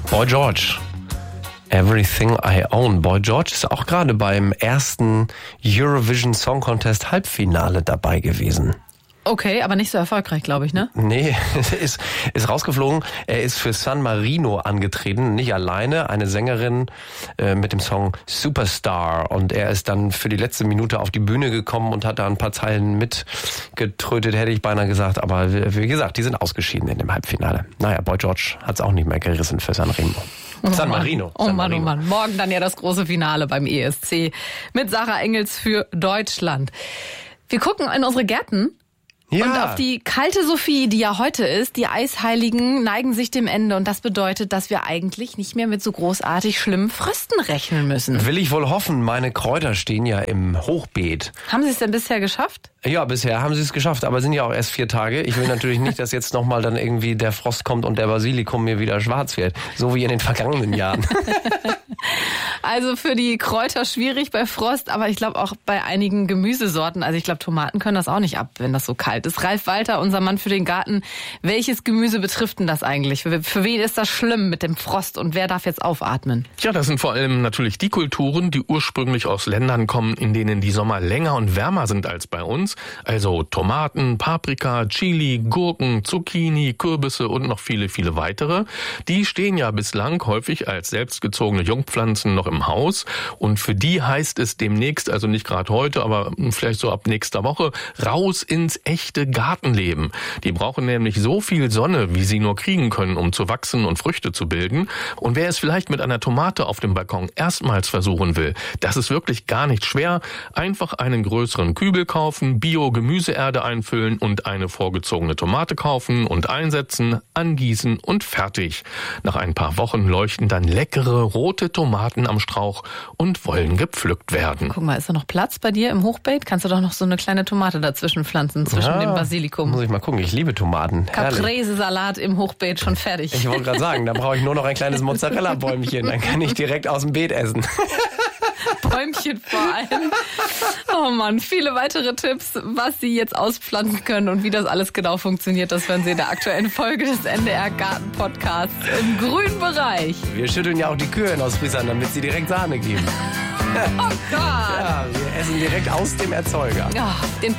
Boy George. Everything I Own. Boy George ist auch gerade beim ersten Eurovision Song Contest Halbfinale dabei gewesen. Okay, aber nicht so erfolgreich, glaube ich, ne? Nee, ist rausgeflogen. Er ist für San Marino angetreten, nicht alleine. Eine Sängerin mit dem Song Superstar. Und er ist dann für die letzte Minute auf die Bühne gekommen und hat da ein paar Zeilen mitgetrötet, hätte ich beinahe gesagt. Aber wie gesagt, die sind ausgeschieden in dem Halbfinale. Naja, Boy George hat es auch nicht mehr gerissen für San Marino. San Marino. Oh Mann, oh Mann. Morgen dann ja das große Finale beim ESC mit Sarah Engels für Deutschland. Wir gucken in unsere Gärten. Ja. Und auf die kalte Sophie, die ja heute ist, die Eisheiligen neigen sich dem Ende. Und das bedeutet, dass wir eigentlich nicht mehr mit so großartig schlimmen Frösten rechnen müssen. Will ich wohl hoffen, meine Kräuter stehen ja im Hochbeet. Haben Sie es denn bisher geschafft? Ja, bisher haben sie es geschafft, aber sind ja auch erst 4 Tage. Ich will natürlich nicht, dass jetzt nochmal dann irgendwie der Frost kommt und der Basilikum mir wieder schwarz wird. So wie in den vergangenen Jahren. Also für die Kräuter schwierig bei Frost, aber ich glaube auch bei einigen Gemüsesorten. Also ich glaube, Tomaten können das auch nicht ab, wenn das so kalt ist. Ralf Walter, unser Mann für den Garten. Welches Gemüse betrifft denn das eigentlich? Für wen ist das schlimm mit dem Frost und wer darf jetzt aufatmen? Ja, das sind vor allem natürlich die Kulturen, die ursprünglich aus Ländern kommen, in denen die Sommer länger und wärmer sind als bei uns. Also Tomaten, Paprika, Chili, Gurken, Zucchini, Kürbisse und noch viele, viele weitere. Die stehen ja bislang häufig als selbstgezogene Jungpflanzen noch im Haus. Und für die heißt es demnächst, also nicht gerade heute, aber vielleicht so ab nächster Woche, raus ins echte Gartenleben. Die brauchen nämlich so viel Sonne, wie sie nur kriegen können, um zu wachsen und Früchte zu bilden. Und wer es vielleicht mit einer Tomate auf dem Balkon erstmals versuchen will, das ist wirklich gar nicht schwer. Einfach einen größeren Kübel kaufen, Bio-Gemüseerde einfüllen und eine vorgezogene Tomate kaufen und einsetzen, angießen und fertig. Nach ein paar Wochen leuchten dann leckere rote Tomaten am Strauch und wollen gepflückt werden. Guck mal, ist da noch Platz bei dir im Hochbeet? Kannst du doch noch so eine kleine Tomate dazwischen pflanzen, zwischen dem Basilikum. Muss ich mal gucken, ich liebe Tomaten. Caprese-Salat im Hochbeet, schon fertig. Ich wollte gerade sagen, da brauche ich nur noch ein kleines Mozzarella-Bäumchen, dann kann ich direkt aus dem Beet essen. Bäumchen vor allem. Oh Mann, viele weitere Tipps, was Sie jetzt auspflanzen können und wie das alles genau funktioniert, das hören Sie in der aktuellen Folge des NDR Garten Podcasts im grünen Bereich. Wir schütteln ja auch die Kühe in Ostfriesland, damit sie direkt Sahne geben. Oh Gott! Ja, wir essen direkt aus dem Erzeuger. Ja, den